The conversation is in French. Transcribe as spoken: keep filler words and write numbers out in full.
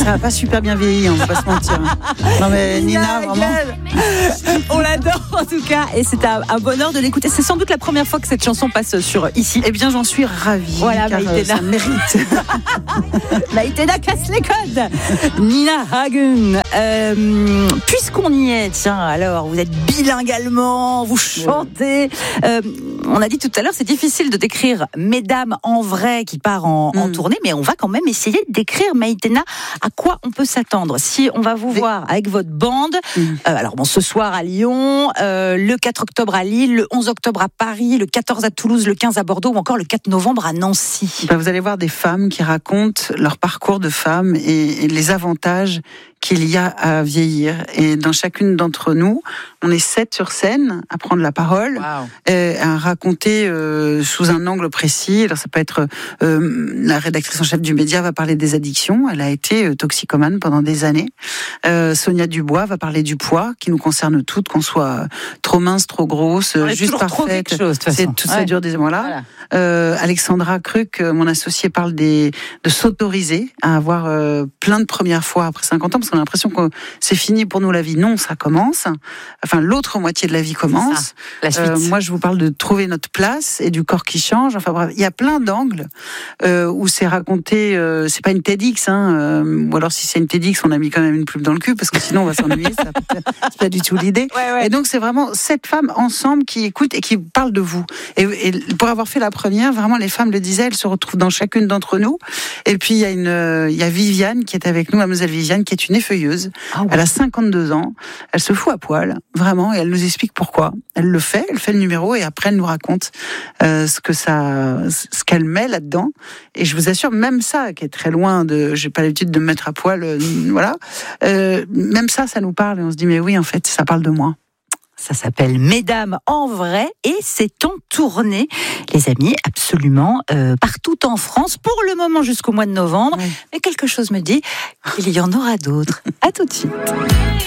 Ça n'a pas super bien vieilli, on ne va pas se mentir. Non mais Nina, vraiment. On l'adore en tout cas, et c'est un, un bonheur de l'écouter. C'est sans doute la première fois que cette chanson passe sur ici. Eh bien, j'en suis ravie. Voilà, car Maïtena. ça mérite. Maïtena casse les codes. Nina Hagen. Euh, puisqu'on y est, tiens, alors, vous êtes bilingue allemand, vous chantez. Euh, on a dit tout à l'heure, c'est difficile de décrire Mesdames en vrai qui part en, mm. en tournée, mais on va quand même essayer de décrire, Maïtena, à quoi on peut s'attendre. Si on va vous mais... voir avec votre bande, mm. euh, alors bon, ce soir à Lyon, euh, le quatre octobre à Lille, le onze octobre à Paris, le quatorze à Toulouse, le quinze à Bordeaux ou encore le quatre novembre à Nancy. Ben, vous allez voir des femmes qui racontent leur parcours de femmes et, et les avantages qu'il y a à vieillir. Et dans chacune d'entre nous, on est sept sur scène à prendre la parole, wow. et à raconter euh, sous un angle précis. Alors ça peut être euh, la rédactrice en chef du Média va parler des addictions. Elle a été euh, toxicomane pendant des années. Euh, Sonia Dubois va parler du poids qui nous concerne toutes, qu'on soit trop mince, trop grosse, juste parfaite. Chose, c'est tout ça ouais. dure des mois là. Voilà. Euh, Alexandra Kruk, mon associée, parle des de s'autoriser à avoir euh, plein de premières fois après cinquante ans, parce qu'on a l'impression que c'est fini pour nous la vie. Non, ça commence. Enfin, l'autre moitié de la vie commence. La suite. Euh, moi, je vous parle de trouver notre place et du corps qui change. Enfin bref, il y a plein d'angles euh, où c'est raconté. Euh, c'est pas une TEDx, hein, euh, ou alors si c'est une TEDx, on a mis quand même une pub dans le cul parce que sinon on va s'ennuyer. Ça, c'est pas du tout l'idée. Ouais, ouais. Et donc c'est vraiment sept femmes ensemble qui écoutent et qui parlent de vous. Et, et pour avoir fait la première, vraiment les femmes le disaient, elles se retrouvent dans chacune d'entre nous. Et puis il y a une, il y a Viviane qui est avec nous, mademoiselle Viviane, qui est une effeuilleuse. Ah ouais. Elle a cinquante-deux ans. Elle se fout à poil, vraiment, et elle nous explique pourquoi. Elle le fait, elle fait le numéro et après elle nous raconte euh, ce que ça, ce qu'elle met là-dedans. Et je vous assure, même ça, qui est très loin de, j'ai pas l'habitude de me mettre à poil, euh, voilà. Euh, même ça, ça nous parle et on se dit mais oui, en fait, ça parle de moi. Ça s'appelle Mesdames en vrai et c'est en tournée, les amis, absolument, euh, partout en France, pour le moment jusqu'au mois de novembre. Oui. Mais quelque chose me dit qu'il y en aura d'autres. À tout de suite.